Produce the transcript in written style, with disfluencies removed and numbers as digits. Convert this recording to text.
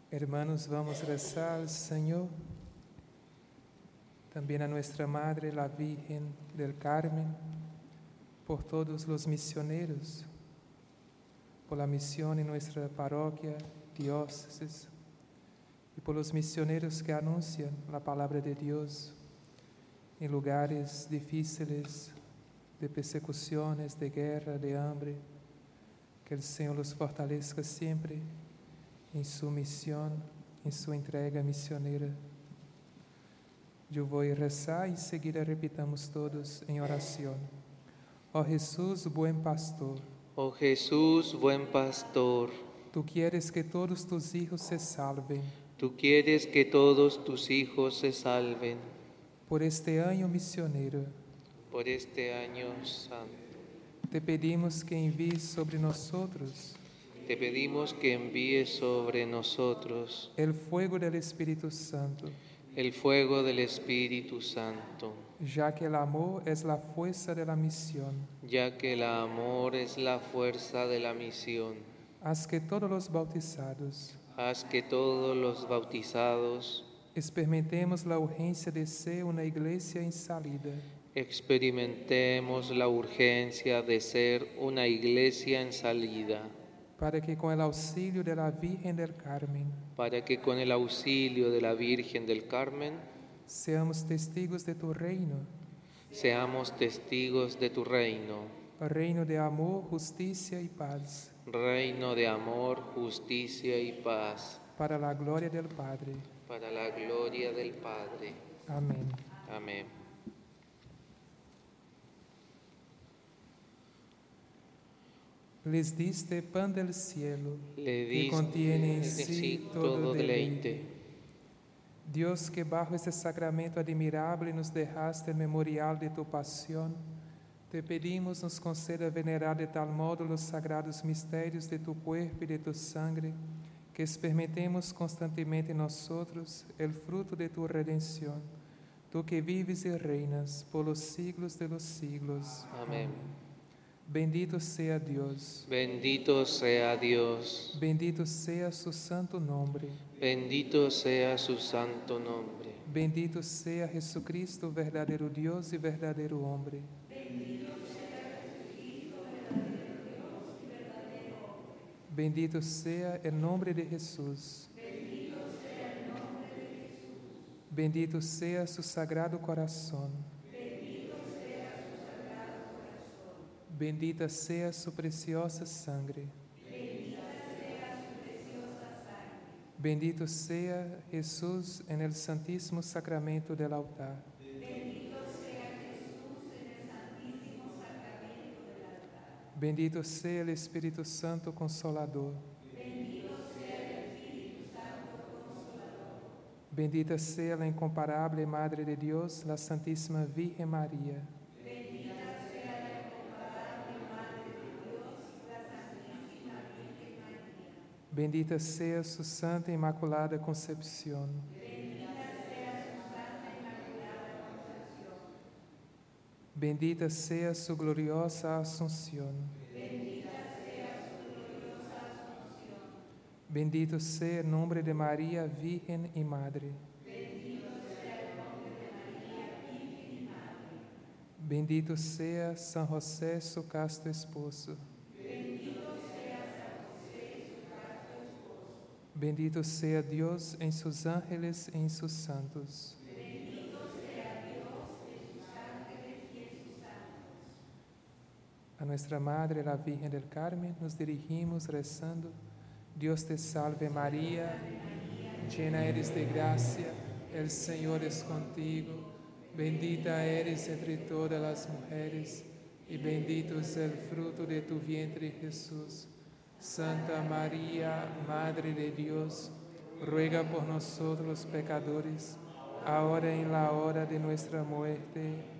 Hermanos, vamos a rezar al Señor, también a nuestra Madre, la Virgen del Carmen, por todos los misioneros, por la misión en nuestra parroquia, diócesis, y por los misioneros que anuncian la palabra de Dios en lugares difíciles de persecuciones, de guerra, de hambre. Que el Señor los fortalezca siempre en su misión, en su entrega misionera. Yo voy a rezar y enseguida repitamos todos en oración. Oh Jesús, buen pastor, Oh Jesús, buen pastor, tú quieres que todos tus hijos se salven. tú quieres que todos tus hijos se salven. Por este año misionero, Por este año santo, te pedimos que envíes sobre nosotros te pedimos que envíes sobre nosotros el fuego del Espíritu Santo, el fuego del Espíritu Santo, ya que el amor es la fuerza de la misión. ya que el amor es la fuerza de la misión. Haz que todos los bautizados Haz que todos los bautizados experimentemos la urgencia de ser una iglesia en salida, experimentemos la urgencia de ser una iglesia en salida, para que con el auxilio de la Virgen del Carmen para que con el auxilio de la Virgen del Carmen seamos testigos de tu reino, seamos testigos de tu reino, reino de amor, justicia y paz, reino de amor, justicia y paz, para la gloria del Padre. para la gloria del Padre. Amén. Amén. Les diste pan del cielo, Le que diste contiene en de sí todo deleite. deleite. Dios, que bajo este sacramento admirable nos dejaste el memorial de tu pasión, te pedimos nos conceda venerar de tal modo los sagrados misterios de tu cuerpo y de tu sangre, que experimentemos constantemente en nosotros el fruto de tu redención. Tú que vives y reinas por los siglos de los siglos. Amén. Bendito sea Dios. Bendito sea Dios. Bendito sea su santo nombre. Bendito sea su santo nombre. Bendito sea Jesucristo, verdadero Dios y verdadero hombre. Bendito sea el nombre de Jesús. Bendito sea su sagrado corazón. Bendita sea su preciosa sangre. Bendito sea Jesús en el santísimo sacramento del altar. Bendito sea el Espíritu Santo Consolador. Bendita sea la incomparable Madre de Dios, la Santísima Virgen María. Bendita sea su Santa Inmaculada Concepción. Bendita sea su gloriosa Asunción. Bendito sea el nombre de María, Virgen y Madre. Bendito sea San José, su casto esposo. Bendito sea Dios en sus ángeles y en sus santos. A nuestra Madre, la Virgen del Carmen, nos dirigimos rezando. Dios te salve María, llena eres de gracia, el Señor es contigo. Bendita eres entre todas las mujeres, y bendito es el fruto de tu vientre, Jesús. Santa María, Madre de Dios, ruega por nosotros los pecadores, ahora y en la hora de nuestra muerte.